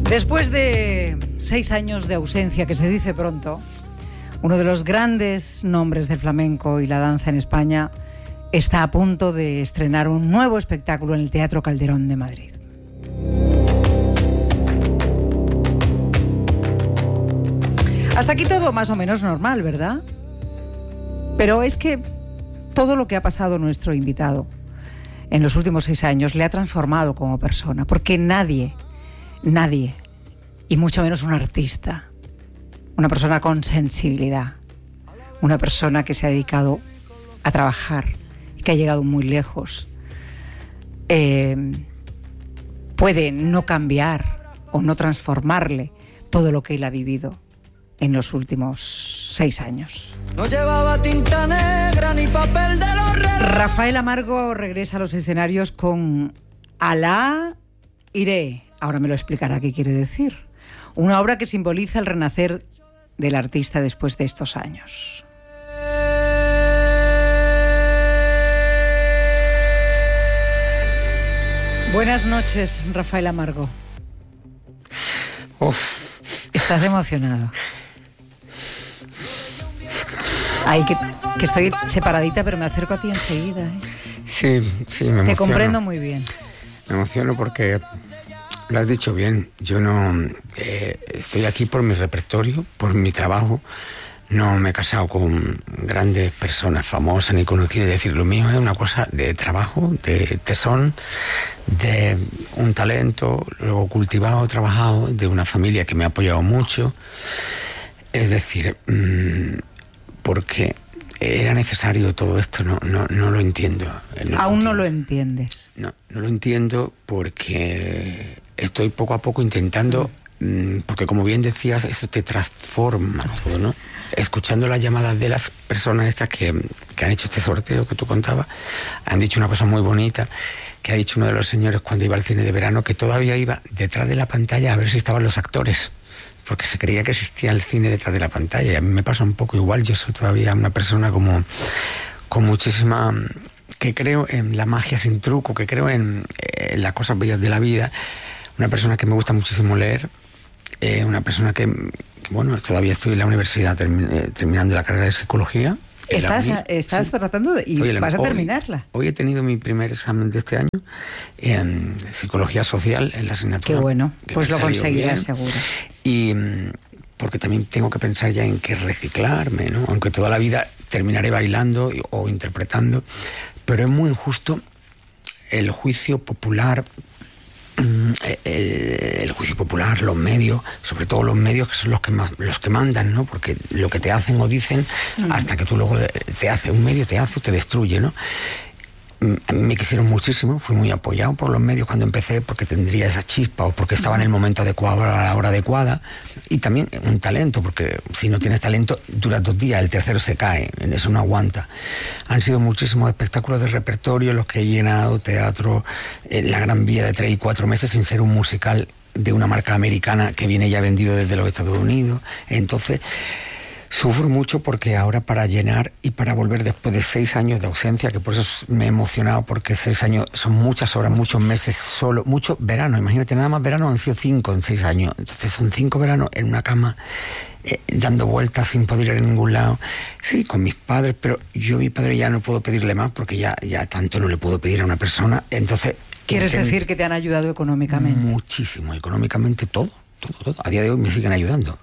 Después de 6 años de ausencia, que se dice pronto, uno de los grandes nombres del flamenco y la danza en España está a punto de estrenar un nuevo espectáculo en el Teatro Calderón de Madrid. Hasta aquí todo más o menos normal, ¿verdad? Pero es que todo lo que ha pasado nuestro invitado en los últimos 6 años le ha transformado como persona, porque nadie, y mucho menos un artista, una persona con sensibilidad, una persona que se ha dedicado a trabajar y que ha llegado muy lejos, puede no cambiar o no transformarle todo lo que él ha vivido en los últimos 6 años. No llevaba tinta negra ni papel de los relojes. Rafael Amargo regresa a los escenarios con Alá Iré. Ahora me lo explicará qué quiere decir. Una obra que simboliza el renacer del artista después de estos años. Buenas noches, Rafael Amargo. ¿Estás emocionado? Ay, que estoy separadita, pero me acerco a ti enseguida, ¿eh? Sí, me emociono. Te comprendo muy bien. Me emociono porque lo has dicho bien. Yo no estoy aquí por mi repertorio, por mi trabajo. No me he casado con grandes personas famosas ni conocidas. Es decir, lo mío es una cosa de trabajo, de tesón, de un talento, luego cultivado, trabajado, de una familia que me ha apoyado mucho. Es decir, porque era necesario todo esto, no lo entiendo. ¿Aún no lo entiendes? No lo entiendo porque estoy poco a poco intentando, porque como bien decías, esto te transforma todo, ¿no? Escuchando las llamadas de las personas estas que han hecho este sorteo que tú contabas, han dicho una cosa muy bonita, que ha dicho uno de los señores cuando iba al cine de verano, que todavía iba detrás de la pantalla a ver si estaban los actores, porque se creía que existía el cine detrás de la pantalla, y a mí me pasa un poco igual. Yo soy todavía una persona con muchísima, que creo en la magia sin truco, que creo en las cosas bellas de la vida, una persona que me gusta muchísimo leer, una persona que bueno, todavía estoy en la universidad terminando la carrera de psicología. Estás tratando de... y vas a terminarla. Hoy he tenido mi primer examen de este año en psicología social, en la asignatura. Qué bueno, pues lo conseguirás seguro. Y porque también tengo que pensar ya en qué reciclarme, ¿no? Aunque toda la vida terminaré bailando o interpretando, pero es muy injusto el juicio popular. El juicio popular, los medios, sobre todo los medios, que son los que mandan, ¿no? Porque lo que te hacen o dicen, hasta que tú luego un medio te hace o te destruye, ¿no? Me quisieron muchísimo, fui muy apoyado por los medios cuando empecé, porque tendría esa chispa o porque estaba en el momento adecuado, a la hora adecuada, y también un talento, porque si no tienes talento duras 2 días, el tercero se cae, en eso no aguanta. Han sido muchísimos espectáculos de repertorio los que he llenado, teatro, la Gran Vía de 3 y 4 meses sin ser un musical de una marca americana que viene ya vendido desde los Estados Unidos. Entonces sufro mucho porque ahora, para llenar y para volver después de 6 años de ausencia, que por eso me he emocionado, porque 6 años son muchas horas, muchos meses solo, muchos veranos. Imagínate, nada más veranos han sido 5 en 6 años. Entonces son 5 veranos en una cama, dando vueltas sin poder ir a ningún lado. Sí, con mis padres, pero yo a mi padre ya no puedo pedirle más, porque ya tanto no le puedo pedir a una persona. Entonces... ¿Quieres decir que te han ayudado económicamente? Muchísimo, económicamente todo. A día de hoy me siguen ayudando,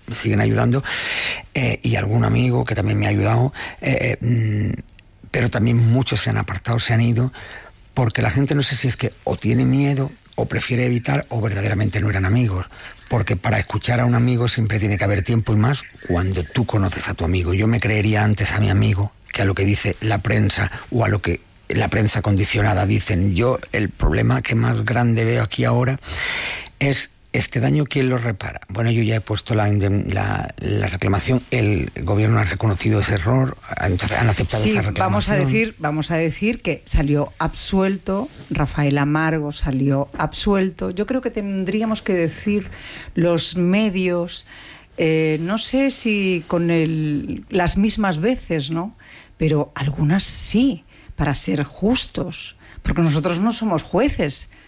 y algún amigo que también me ha ayudado, pero también muchos se han apartado, se han ido, porque la gente, no sé si es que o tiene miedo o prefiere evitar, o verdaderamente no eran amigos, porque para escuchar a un amigo siempre tiene que haber tiempo, y más cuando tú conoces a tu amigo. Yo me creería antes a mi amigo que a lo que dice la prensa o a lo que la prensa condicionada dicen. Yo el problema que más grande veo aquí ahora es este daño, ¿quién lo repara? Bueno, yo ya he puesto la reclamación, el gobierno ha reconocido ese error, entonces han aceptado esa reclamación. Vamos a decir que salió absuelto, Rafael Amargo salió absuelto. Yo creo que tendríamos que decir los medios, no sé si con las mismas veces, ¿no? Pero algunas sí, para ser justos, porque nosotros no somos jueces.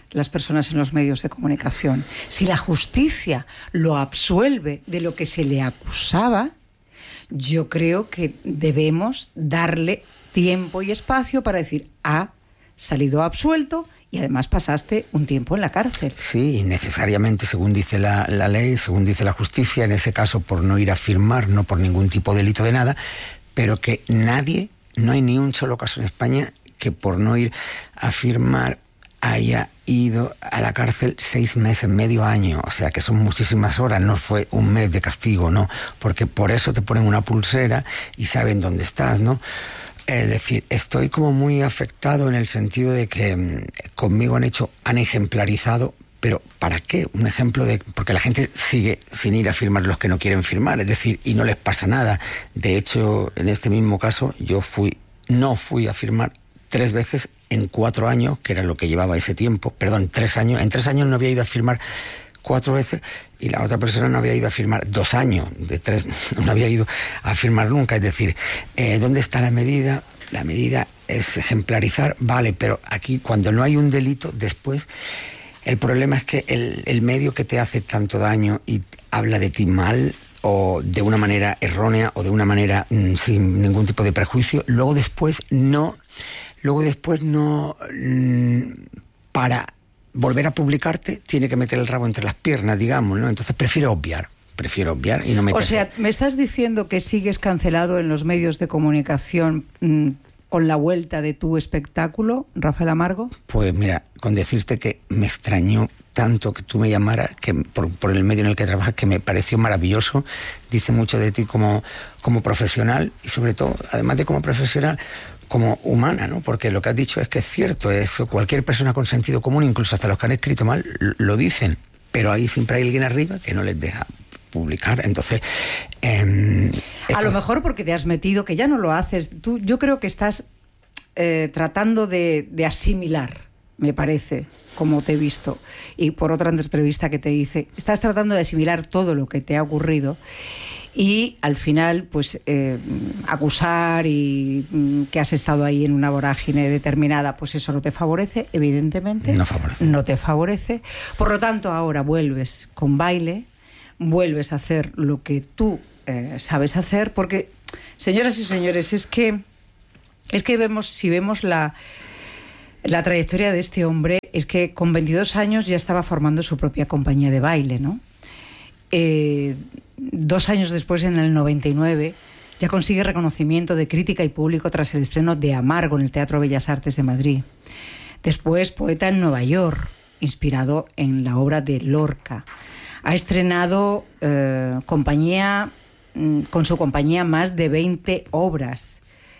las personas en los medios de comunicación. Si la justicia lo absuelve de lo que se le acusaba, yo creo que debemos darle tiempo y espacio para decir, ha salido absuelto y además pasaste un tiempo en la cárcel. Sí, necesariamente, según dice la ley, según dice la justicia, en ese caso por no ir a firmar, no por ningún tipo de delito de nada, pero que nadie, no hay ni un solo caso en España que por no ir a firmar haya ido a la cárcel 6 meses, medio año, o sea que son muchísimas horas, no fue un mes de castigo, no, porque por eso te ponen una pulsera y saben dónde estás, ¿no? Es decir, estoy como muy afectado en el sentido de que conmigo han ejemplarizado, pero ¿para qué? Un ejemplo de... Porque la gente sigue sin ir a firmar los que no quieren firmar, es decir, y no les pasa nada. De hecho, en este mismo caso, yo no fui a firmar 3 veces en 4 años, que era lo que llevaba ese tiempo, perdón, 3 años. En 3 años no había ido a firmar 4 veces y la otra persona no había ido a firmar 2 años, de 3 no había ido a firmar nunca. Es decir, ¿dónde está la medida? La medida es ejemplarizar, vale, pero aquí cuando no hay un delito, después el problema es que el medio que te hace tanto daño y habla de ti mal o de una manera errónea o de una manera sin ningún tipo de prejuicio, luego después no para volver a publicarte tiene que meter el rabo entre las piernas, digamos, ¿no? Entonces prefiero obviar y no meterse. O sea, ¿me estás diciendo que sigues cancelado en los medios de comunicación con la vuelta de tu espectáculo, Rafael Amargo? Pues mira, con decirte que me extrañó tanto que tú me llamaras, que por el medio en el que trabajas, que me pareció maravilloso, dice mucho de ti como profesional y sobre todo, además de como profesional, como humana, ¿no? Porque lo que has dicho es que es cierto, eso cualquier persona con sentido común, incluso hasta los que han escrito mal, lo dicen, pero ahí siempre hay alguien arriba que no les deja publicar. Entonces a lo mejor porque te has metido, que ya no lo haces tú, yo creo que estás tratando de asimilar, me parece, como te he visto, y por otra entrevista que te hice, estás tratando de asimilar todo lo que te ha ocurrido y al final pues acusar y que has estado ahí en una vorágine determinada, pues eso no te favorece, evidentemente. No te favorece. Por lo tanto, ahora vuelves con Baile, vuelves a hacer lo que tú sabes hacer, porque, señoras y señores, es que si vemos la trayectoria de este hombre, es que con 22 años ya estaba formando su propia compañía de baile, ¿no? 2 años después, en el 99, ya consigue reconocimiento de crítica y público tras el estreno de Amargo en el Teatro Bellas Artes de Madrid. Después, poeta en Nueva York, inspirado en la obra de Lorca. Ha estrenado con su compañía más de 20 obras.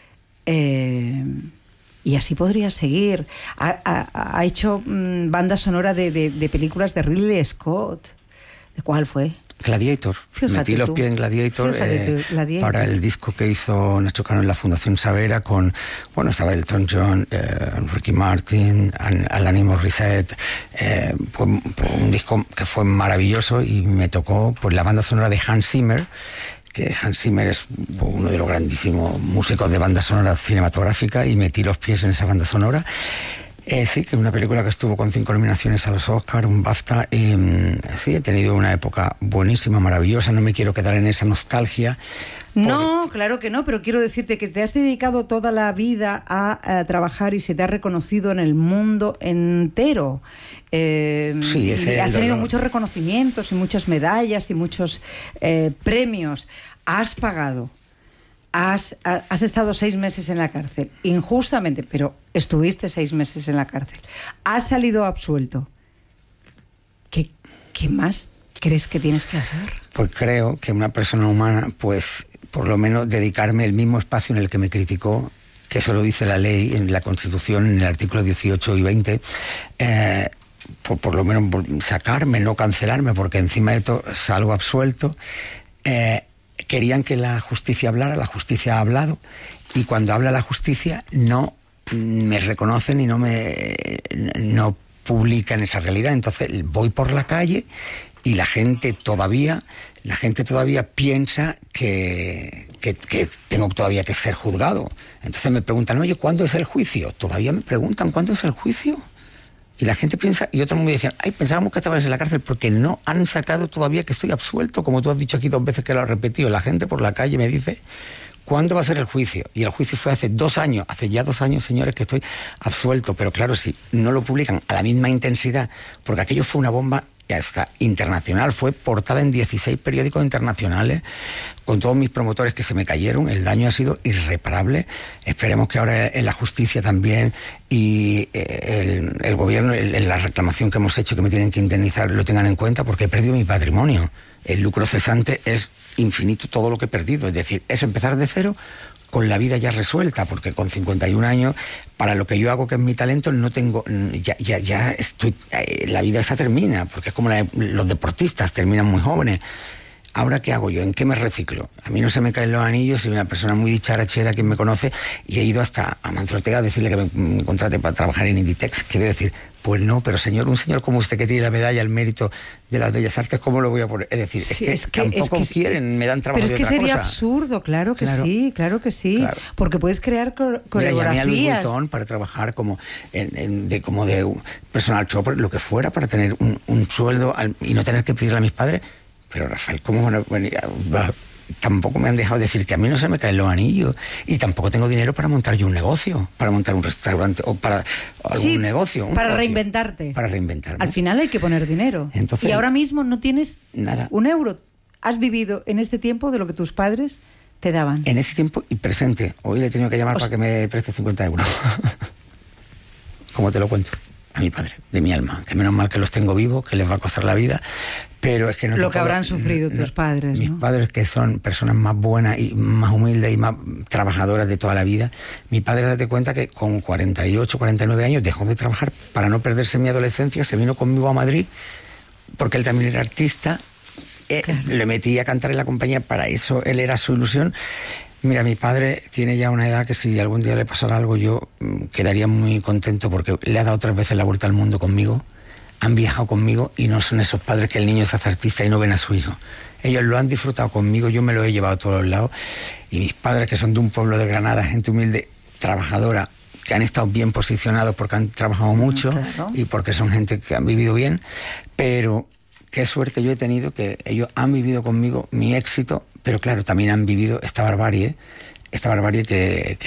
Y así podría seguir. Ha hecho banda sonora de películas de Ridley Scott. ¿De cuál fue? Gladiator. Fíjate Metí los tú. pies en Gladiator, Gladiator para el disco que hizo Nacho Cano en la Fundación Savera estaba Elton John, Ricky Martin, Alanis Morissette, pues un disco que fue maravilloso y me tocó pues la banda sonora de Hans Zimmer, que Hans Zimmer es uno de los grandísimos músicos de banda sonora cinematográfica, y metí los pies en esa banda sonora. Sí, que es una película que estuvo con 5 nominaciones a los Oscar, un BAFTA, y sí, he tenido una época buenísima, maravillosa, no me quiero quedar en esa nostalgia. No, claro que no, pero quiero decirte que te has dedicado toda la vida a trabajar y se te ha reconocido en el mundo entero. Sí, has tenido muchos reconocimientos y muchas medallas y muchos premios. Has pagado. Has estado 6 meses en la cárcel, injustamente, pero estuviste 6 meses en la cárcel. Has salido absuelto. ¿Qué más crees que tienes que hacer? Pues creo que una persona humana, pues por lo menos dedicarme el mismo espacio en el que me criticó, que eso lo dice la ley, en la Constitución, en el artículo 18 y 20, por lo menos sacarme, no cancelarme, porque encima de todo salgo absuelto. Querían que la justicia hablara, la justicia ha hablado, y cuando habla la justicia no me reconocen y no publican esa realidad. Entonces voy por la calle y la gente todavía piensa que tengo todavía que ser juzgado. Entonces me preguntan, oye, ¿cuándo es el juicio? Todavía me preguntan, ¿cuándo es el juicio? Y la gente piensa, y otros me decían, ay, pensábamos que estabas en la cárcel, porque no han sacado todavía que estoy absuelto, como tú has dicho aquí 2 veces que lo has repetido. La gente por la calle me dice, ¿cuándo va a ser el juicio? Y el juicio fue hace 2 años, hace ya 2 años, señores, que estoy absuelto. Pero claro, si no lo publican a la misma intensidad, porque aquello fue una bomba hasta internacional, fue portada en 16 periódicos internacionales, con todos mis promotores que se me cayeron, el daño ha sido irreparable. Esperemos que ahora en la justicia también y el gobierno, en la reclamación que hemos hecho, que me tienen que indemnizar, lo tengan en cuenta, porque he perdido mi patrimonio. El lucro cesante es infinito todo lo que he perdido, es decir, es empezar de cero con la vida ya resuelta, porque con 51 años, para lo que yo hago, que es mi talento, no tengo, ya estoy, la vida esa termina, porque es como los deportistas, terminan muy jóvenes. ¿Ahora qué hago yo? ¿En qué me reciclo? A mí no se me caen los anillos, soy una persona muy dicharachera, quien me conoce, y he ido hasta a Mancio Ortega a decirle que me contrate para trabajar en Inditex. Quiere decir, pues no, pero señor, un señor como usted que tiene la medalla al mérito de las bellas artes, ¿cómo lo voy a poner? Es decir, sí, es que tampoco quieren, me dan trabajo de otra cosa. Pero es que sería absurdo, claro que sí, claro que sí. Claro. Porque puedes crear coreografías. Mira, llamé a Luis Vuitton para trabajar como de personal shopper, lo que fuera, para tener un sueldo y no tener que pedirle a mis padres. Pero Rafael, ¿cómo van a venir? Tampoco me han dejado decir que a mí no se me caen los anillos, y tampoco tengo dinero para montar yo un negocio, para montar un restaurante o para algún negocio. Para reinventarte. Para reinventarme. Al final hay que poner dinero. Entonces, y ahora mismo no tienes nada. Un euro. Has vivido en este tiempo de lo que tus padres te daban. En ese tiempo y presente. Hoy le he tenido que llamar para que me preste 50 euros. Como te lo cuento. A mi padre, de mi alma. Que menos mal que los tengo vivos, que les va a costar la vida. Pero es que no lo que habrán sufrido tus padres, mis padres, que son personas más buenas y más humildes y más trabajadoras de toda la vida. Mi padre, date cuenta que con 48, 49 años dejó de trabajar para no perderse mi adolescencia, se vino conmigo a Madrid, porque él también era artista, claro. Le metí a cantar en la compañía, para eso él era su ilusión. Mira, mi padre tiene ya una edad que si algún día le pasara algo yo quedaría muy contento, porque le ha dado 3 veces la vuelta al mundo conmigo. Han viajado conmigo y no son esos padres que el niño se hace artista y no ven a su hijo. Ellos lo han disfrutado conmigo, yo me lo he llevado a todos los lados. Y mis padres, que son de un pueblo de Granada, gente humilde, trabajadora, que han estado bien posicionados porque han trabajado mucho, claro. Y porque son gente que han vivido bien. Pero qué suerte yo he tenido, que ellos han vivido conmigo mi éxito, pero claro, también han vivido esta barbarie que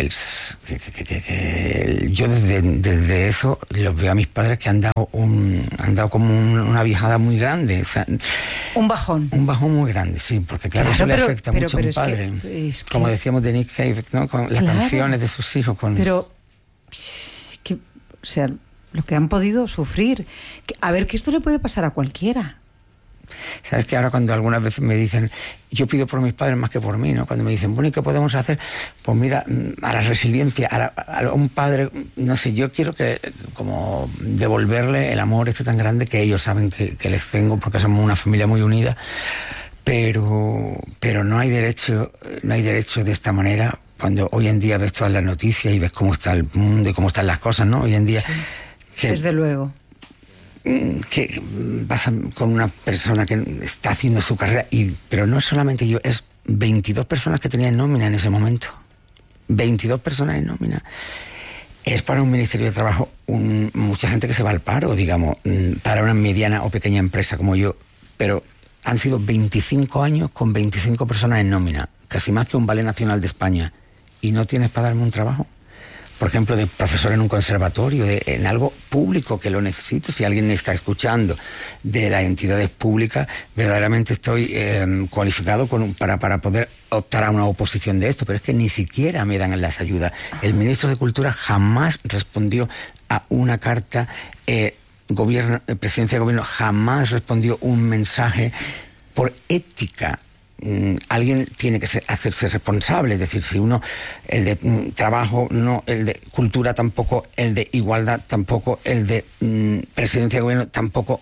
yo desde eso los veo a mis padres, que han dado como una viajada muy grande, o sea, un bajón muy grande, sí, porque claro, eso le afecta mucho a un padre, como decíamos de Nick Cave, ¿no? Con las canciones de sus hijos, pero que, o sea, lo que han podido sufrir, a ver, que esto le puede pasar a cualquiera. Sabes que ahora, cuando algunas veces me dicen, yo pido por mis padres más que por mí, ¿no? Cuando me dicen, bueno, ¿y qué podemos hacer? Pues mira, a la resiliencia, a un padre, no sé, yo quiero que como devolverle el amor tan grande que ellos saben que les tengo, porque somos una familia muy unida, pero no hay derecho de esta manera, cuando hoy en día ves todas las noticias y ves cómo está el mundo y cómo están las cosas, ¿no? Hoy en día... Sí, desde luego. Que vas con una persona que está haciendo su carrera, pero no solamente yo, es 22 personas que tenía en nómina en ese momento. 22 personas en nómina. Es para un Ministerio de Trabajo mucha gente que se va al paro, digamos, para una mediana o pequeña empresa como yo, pero han sido 25 años con 25 personas en nómina, casi más que un Ballet Nacional de España, y no tienes para darme un trabajo. Por ejemplo, de profesor en un conservatorio, en algo público que lo necesito. Si alguien me está escuchando de las entidades públicas, verdaderamente estoy cualificado para poder optar a una oposición de esto, pero es que ni siquiera me dan las ayudas. El ministro de Cultura jamás respondió a una carta, presidencia de gobierno jamás respondió un mensaje por ética. Alguien tiene que hacerse responsable, es decir, si uno, el de trabajo no, el de cultura tampoco, el de igualdad tampoco, el de presidencia de gobierno tampoco,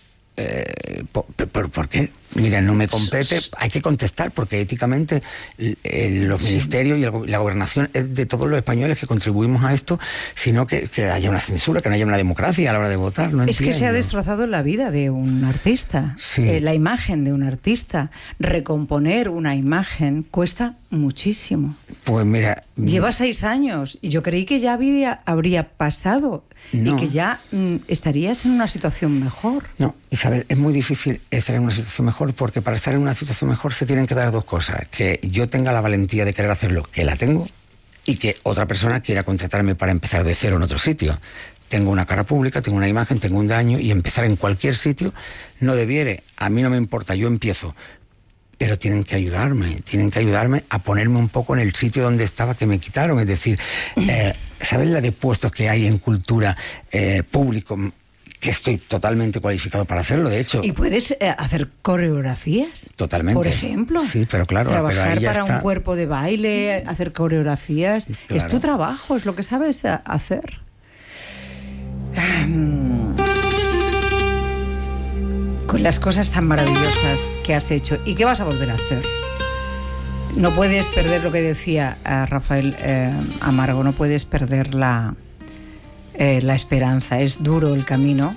¿por qué? Mira, no me compete, hay que contestar, porque éticamente los ministerios y la gobernación es de todos los españoles que contribuimos a esto, sino que haya una censura, que no haya una democracia a la hora de votar. No entiendo. Que se ha destrozado la vida de un artista, sí. La imagen de un artista. Recomponer una imagen cuesta muchísimo. Pues mira... Lleva 6 años y yo creí que ya habría pasado. No. y que ya estarías en una situación mejor. No, Isabel, es muy difícil estar en una situación mejor, porque para estar en una situación mejor se tienen que dar dos cosas: que yo tenga la valentía de querer hacerlo, que la tengo, y que otra persona quiera contratarme para empezar de cero en otro sitio. Tengo una cara pública, tengo una imagen, tengo un daño, y empezar en cualquier sitio no debiere. A mí no me importa, yo empiezo. Pero tienen que ayudarme a ponerme un poco en el sitio donde estaba, que me quitaron. Es decir, ¿sabes la de puestos que hay en cultura público? Que estoy totalmente cualificado para hacerlo, de hecho. ¿Y puedes hacer coreografías? Totalmente. Por ejemplo. Sí, pero claro. Trabajar pero ahí ya para está. un cuerpo de baile, hacer coreografías. Claro. Es tu trabajo, es lo que sabes hacer. Con las cosas tan maravillosas que has hecho y que vas a volver a hacer. No puedes perder lo que decía Rafael Amargo, no puedes perder la esperanza. Es duro el camino.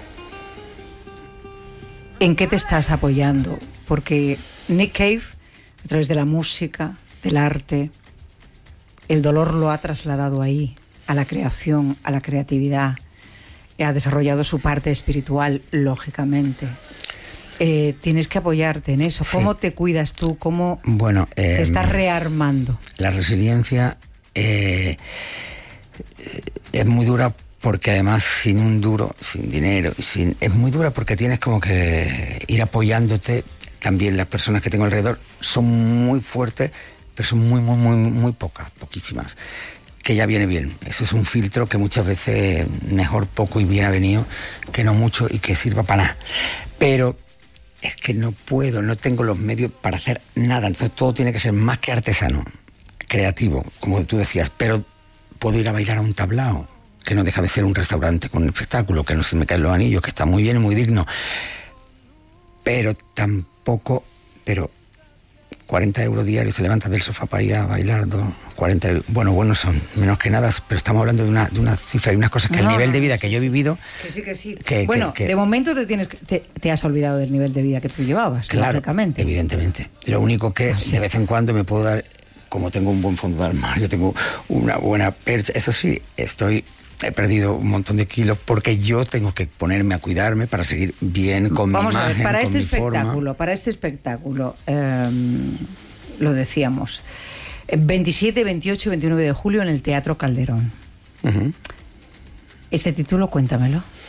¿En qué te estás apoyando? Porque Nick Cave, a través de la música, del arte, el dolor lo ha trasladado ahí, a la creación, a la creatividad. Ha desarrollado su parte espiritual, lógicamente. Tienes que apoyarte en eso. ¿Cómo te cuidas tú? ¿Cómo te estás rearmando? La resiliencia es muy dura, porque además sin un duro, sin dinero, es muy dura, porque tienes como que ir apoyándote. También las personas que tengo alrededor son muy fuertes, pero son muy pocas, poquísimas. Que ya viene bien. Eso es un filtro que muchas veces mejor poco y bien avenido que no mucho, y que sirva para nada. Pero es que no puedo, no tengo los medios para hacer nada. Entonces todo tiene que ser más que artesano, creativo, como tú decías. Pero puedo ir a bailar a un tablao, que no deja de ser un restaurante con un espectáculo, que no se me caen los anillos, que está muy bien y muy digno. Pero tampoco... 40 euros diarios, te levantas del sofá para ir a bailar, 40 euros, bueno, son menos que nada, pero estamos hablando de una cifra y unas cosas que el nivel de vida que yo he vivido... Que sí. De momento te has olvidado del nivel de vida que tú llevabas, claro, lógicamente. Evidentemente. Lo único que de vez en cuando me puedo dar, como tengo un buen fondo de armario, tengo una buena percha, eso sí, he perdido un montón de kilos, porque yo tengo que ponerme a cuidarme para seguir bien con mi imagen, Vamos a ver, para con mi forma. Para este espectáculo, lo decíamos, 27, 28 y 29 de julio en el Teatro Calderón. Uh-huh. Este título, cuéntamelo.